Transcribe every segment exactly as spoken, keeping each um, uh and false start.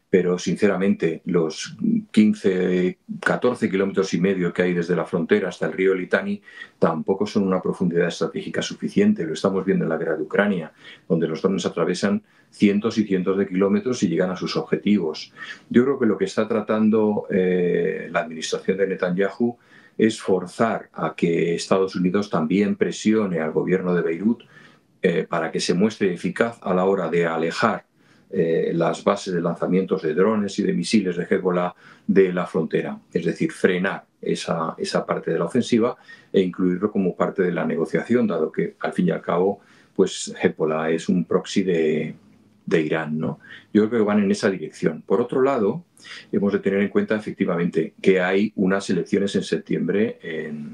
pero sinceramente los quince, catorce kilómetros y medio que hay desde la frontera hasta el río Litani tampoco son una profundidad estratégica suficiente. Lo estamos viendo en la guerra de Ucrania, donde los drones atravesan cientos y cientos de kilómetros y llegan a sus objetivos. Yo creo que lo que está tratando eh, la administración de Netanyahu es forzar a que Estados Unidos también presione al gobierno de Beirut eh, para que se muestre eficaz a la hora de alejar eh, las bases de lanzamientos de drones y de misiles de Hezbollah de la frontera. Es decir, frenar esa, esa parte de la ofensiva e incluirlo como parte de la negociación, dado que, al fin y al cabo, pues Hezbollah es un proxy de, de Irán, ¿no? Yo creo que van en esa dirección. Por otro lado, hemos de tener en cuenta efectivamente que hay unas elecciones en septiembre, en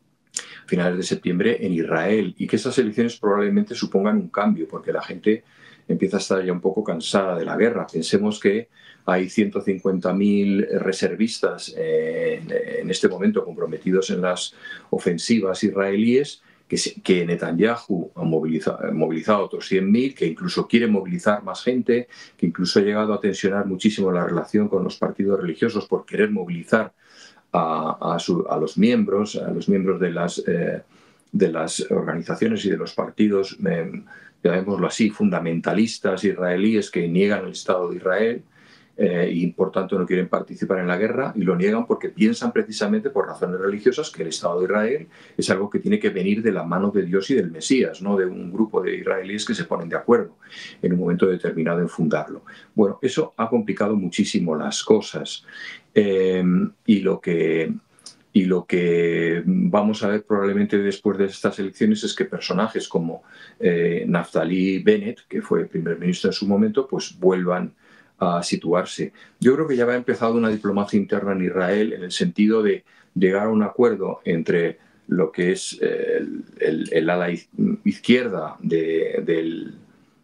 finales de septiembre, en Israel, y que esas elecciones probablemente supongan un cambio, porque la gente empieza a estar ya un poco cansada de la guerra. Pensemos que hay ciento cincuenta mil reservistas en, en este momento comprometidos en las ofensivas israelíes, que, que Netanyahu ha movilizado, movilizado a otros cien mil, que incluso quiere movilizar más gente, que incluso ha llegado a tensionar muchísimo la relación con los partidos religiosos por querer movilizar a, a, su, a los miembros, a los miembros de las, eh, de las organizaciones y de los partidos, eh, llamémoslo así, fundamentalistas israelíes que niegan el Estado de Israel eh, y por tanto no quieren participar en la guerra, y lo niegan porque piensan precisamente por razones religiosas que el Estado de Israel es algo que tiene que venir de la mano de Dios y del Mesías, no de un grupo de israelíes que se ponen de acuerdo en un momento determinado en fundarlo. Bueno, eso ha complicado muchísimo las cosas eh, y lo que... Y lo que vamos a ver probablemente después de estas elecciones es que personajes como eh, Naftali Bennett, que fue primer ministro en su momento, pues vuelvan a situarse. Yo creo que ya ha empezado una diplomacia interna en Israel en el sentido de llegar a un acuerdo entre lo que es eh, el, el, el ala izquierda de, del,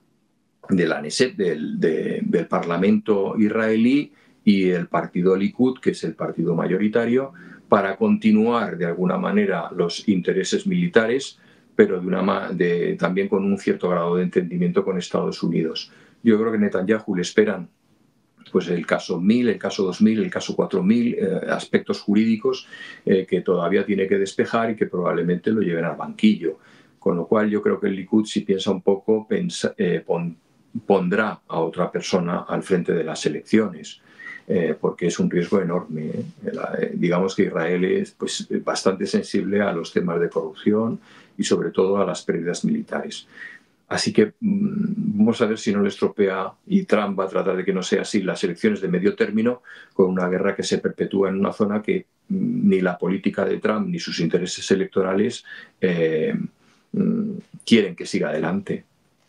de la Knesset, del, de, del Parlamento israelí, y el partido Likud, que es el partido mayoritario, para continuar de alguna manera los intereses militares, pero de una, de, también con un cierto grado de entendimiento con Estados Unidos. Yo creo que Netanyahu le esperan pues el caso mil, el caso dos mil, el caso cuatro mil, eh, aspectos jurídicos eh, que todavía tiene que despejar y que probablemente lo lleven al banquillo. Con lo cual yo creo que el Likud, si piensa un poco, pensa, eh, pon, pondrá a otra persona al frente de las elecciones. Eh, porque es un riesgo enorme. ¿eh? La, eh, digamos que Israel es pues, bastante sensible a los temas de corrupción y sobre todo a las pérdidas militares. Así que mmm, vamos a ver si no le estropea, y Trump va a tratar de que no sea así, las elecciones de medio término, con una guerra que se perpetúa en una zona que mmm, ni la política de Trump ni sus intereses electorales eh, mmm, quieren que siga adelante.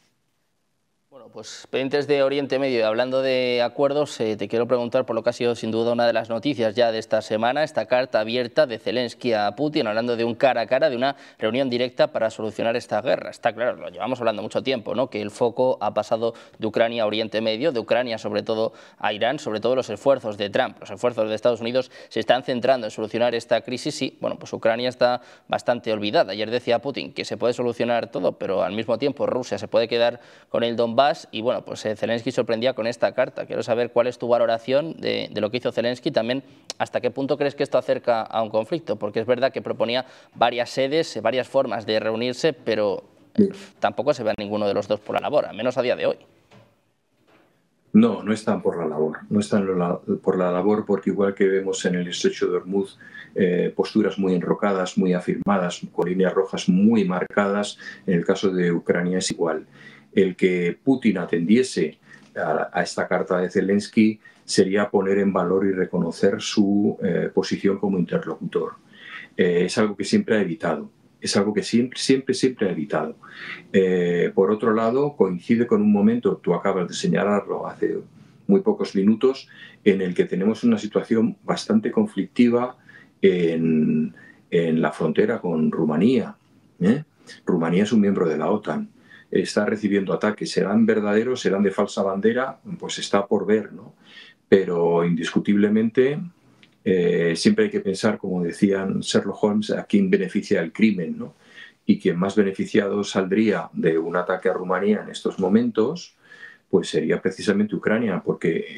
Pues pendientes de Oriente Medio, hablando de acuerdos, eh, te quiero preguntar por lo que ha sido sin duda una de las noticias ya de esta semana, esta carta abierta de Zelensky a Putin, hablando de un cara a cara, de una reunión directa para solucionar esta guerra. Está claro, lo llevamos hablando mucho tiempo, ¿no? Que el foco ha pasado de Ucrania a Oriente Medio, de Ucrania sobre todo a Irán, sobre todo los esfuerzos de Trump, los esfuerzos de Estados Unidos se están centrando en solucionar esta crisis y, bueno, pues Ucrania está bastante olvidada. Ayer decía Putin que se puede solucionar todo, pero al mismo tiempo Rusia se puede quedar con el Donbass. Y bueno, pues eh, Zelensky sorprendía con esta carta. Quiero saber cuál es tu valoración de, de lo que hizo Zelensky, también hasta qué punto crees que esto acerca a un conflicto, porque es verdad que proponía varias sedes, varias formas de reunirse, pero eh, tampoco se ve a ninguno de los dos por la labor, al menos a día de hoy. No, no están por la labor, no están por la labor porque igual que vemos en el estrecho de Hormuz eh, posturas muy enrocadas, muy afirmadas, con líneas rojas muy marcadas, en el caso de Ucrania es igual. El que Putin atendiese a, a esta carta de Zelensky sería poner en valor y reconocer su eh, posición como interlocutor. Eh, es algo que siempre ha evitado. Es algo que siempre, siempre, siempre ha evitado. Eh, por otro lado, coincide con un momento, tú acabas de señalarlo hace muy pocos minutos, en el que tenemos una situación bastante conflictiva en, en la frontera con Rumanía. ¿eh? Rumanía es un miembro de la OTAN. Está recibiendo ataques. ¿Serán verdaderos? ¿Serán de falsa bandera? Pues está por ver, ¿no? Pero indiscutiblemente eh, siempre hay que pensar, como decían Sherlock Holmes, a quién beneficia el crimen, ¿no? Y quien más beneficiado saldría de un ataque a Rumanía en estos momentos, pues sería precisamente Ucrania, porque